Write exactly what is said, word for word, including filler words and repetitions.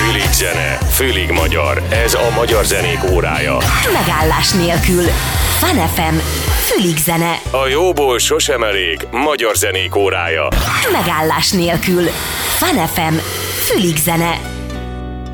Fülig zene, fülig magyar. Ez a magyar zenék órája. Megállás nélkül. Fun ef em, fülig zene. A jóból sosem elég, magyar zenék órája. Megállás nélkül. Fun ef em, fülig zene.